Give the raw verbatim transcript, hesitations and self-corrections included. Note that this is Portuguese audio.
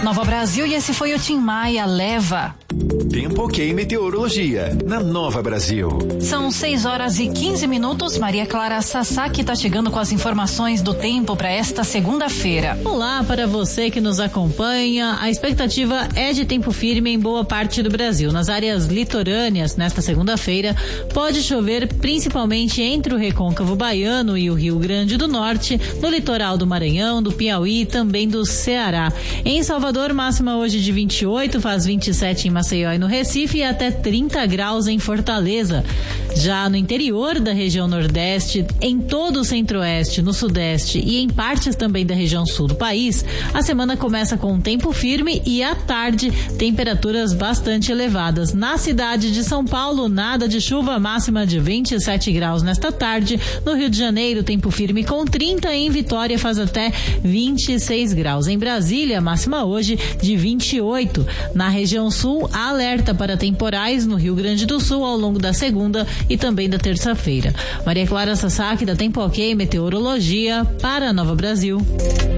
Nova Brasil, e esse foi o Tim Maia, Leva. Tempo Ok Meteorologia, na Nova Brasil. São seis horas e quinze minutos. Maria Clara Sasaki está chegando com as informações do tempo para esta segunda-feira. Olá para você que nos acompanha. A expectativa é de tempo firme em boa parte do Brasil. Nas áreas litorâneas, nesta segunda-feira, pode chover principalmente entre o Recôncavo Baiano e o Rio Grande do Norte, no litoral do Maranhão, do Piauí e também do Ceará. Em Salvador, máxima hoje de vinte e oito, faz vinte e sete em Maceió e no Recife e até trinta graus em Fortaleza. Já no interior da região Nordeste, em todo o Centro-Oeste, no Sudeste e em partes também da região Sul do país, a semana começa com um tempo firme e à tarde temperaturas bastante elevadas. Na cidade de São Paulo, nada de chuva, máxima de vinte e sete graus nesta tarde. No Rio de Janeiro, tempo firme com trinta, em Vitória faz até vinte e seis graus. Em Brasília, máxima hoje de vinte e oito. Na região Sul, alerta para temporais no Rio Grande do Sul ao longo da segunda e também da terça-feira. Maria Clara Sasaki, da Tempo Ok Meteorologia, para a Nova Brasil.